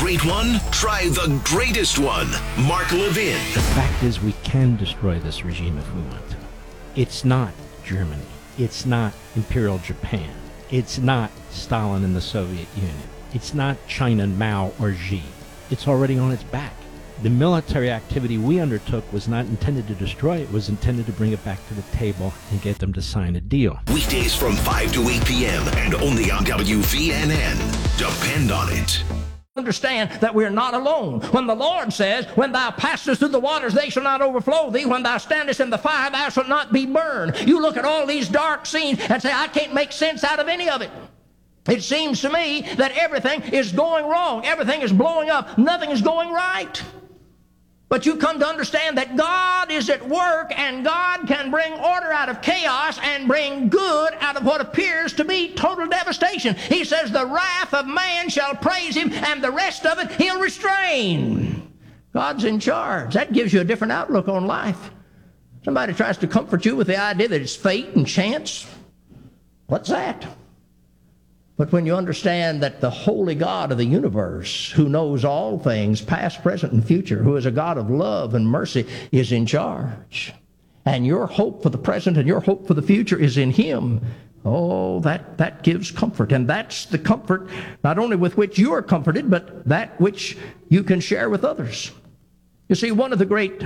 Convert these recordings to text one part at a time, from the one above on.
great one? Try the greatest one. Mark Levin. The fact is, we can destroy this regime if we want to. It's not Germany. It's not Imperial Japan. It's not Stalin and the Soviet Union. It's not China, Mao, or Xi. It's already on its back. The military activity we undertook was not intended to destroy it. It was intended to bring it back to the table and get them to sign a deal. Weekdays from 5 to 8 p.m. and only on WVNN. Depend on it. Understand that we're not alone. When the Lord says, when thou passest through the waters, they shall not overflow thee. When thou standest in the fire, thou shalt not be burned. You look at all these dark scenes and say, I can't make sense out of any of it. It seems to me that everything is going wrong. Everything is blowing up. Nothing is going right. But you come to understand that God is at work, and God can bring order out of chaos and bring good out of what appears to be total devastation. He says the wrath of man shall praise him, and the rest of it he'll restrain. God's in charge. That gives you a different outlook on life. Somebody tries to comfort you with the idea that it's fate and chance. What's that? But when you understand that the holy God of the universe, who knows all things, past, present, and future, who is a God of love and mercy, is in charge, and your hope for the present and your hope for the future is in him, oh, that gives comfort. And that's the comfort not only with which you are comforted, but that which you can share with others. You see, one of the great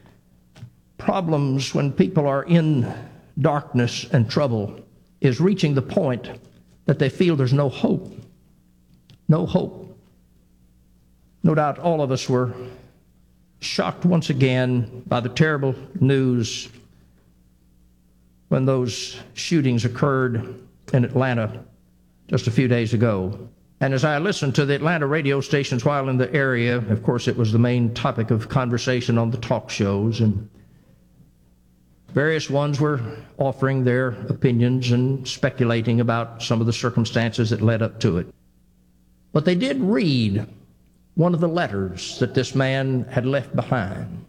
problems when people are in darkness and trouble is reaching the point that they feel there's no hope. No hope. No doubt all of us were shocked once again by the terrible news when those shootings occurred in Atlanta just a few days ago. And as I listened to the Atlanta radio stations while in the area, of course it was the main topic of conversation on the talk shows, and various ones were offering their opinions and speculating about some of the circumstances that led up to it. But they did read one of the letters that this man had left behind.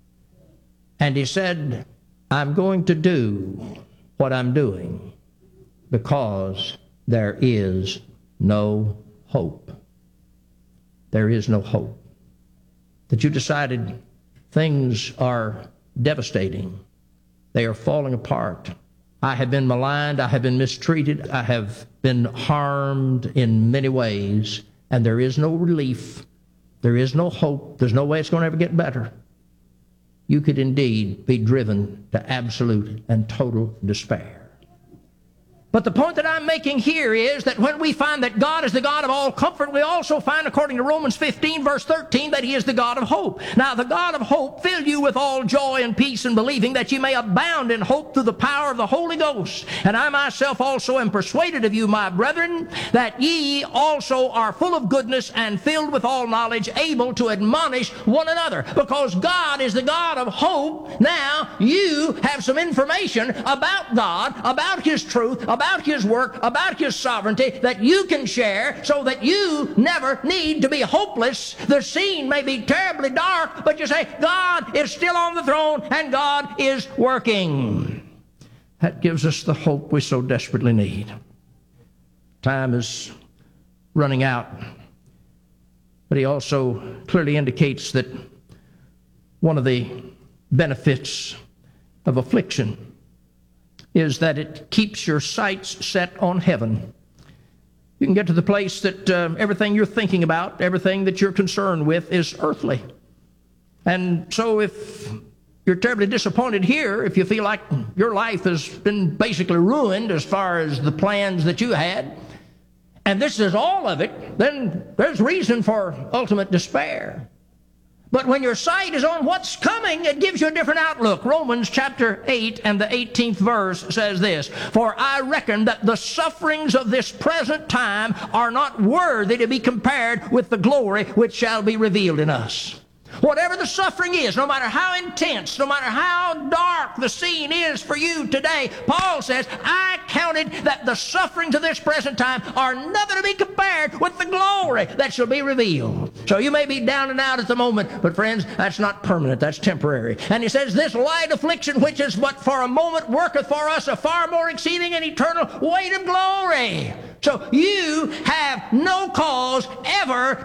And he said, I'm going to do what I'm doing because there is no hope. There is no hope. That you decided things are devastating. They are falling apart. I have been maligned. I have been mistreated. I have been harmed in many ways. And there is no relief. There is no hope. There's no way it's going to ever get better. You could indeed be driven to absolute and total despair. But the point that I'm making here is that when we find that God is the God of all comfort, we also find, according to Romans 15, verse 13, that he is the God of hope. Now, the God of hope fill you with all joy and peace in believing, that you may abound in hope through the power of the Holy Ghost. And I myself also am persuaded of you, my brethren, that ye also are full of goodness and filled with all knowledge, able to admonish one another. Because God is the God of hope. Now, you have some information about God, about his truth, about his work, about his sovereignty that you can share so that you never need to be hopeless. The scene may be terribly dark, but you say, God is still on the throne and God is working. That gives us the hope we so desperately need. Time is running out, but he also clearly indicates that one of the benefits of affliction is that it keeps your sights set on heaven. You can get to the place that everything you're thinking about, everything that you're concerned with is earthly. And so if you're terribly disappointed here, if you feel like your life has been basically ruined as far as the plans that you had, and this is all of it, then there's reason for ultimate despair. But when your sight is on what's coming, it gives you a different outlook. Romans chapter 8 and the 18th verse says this, For I reckon that the sufferings of this present time are not worthy to be compared with the glory which shall be revealed in us. Whatever the suffering is, no matter how intense, no matter how dark the scene is for you today, Paul says, I counted that the sufferings of this present time are nothing to be compared with the glory that shall be revealed. So you may be down and out at the moment, but friends, that's not permanent, that's temporary. And he says, this light affliction, which is but for a moment, worketh for us a far more exceeding and eternal weight of glory. So you have no cause ever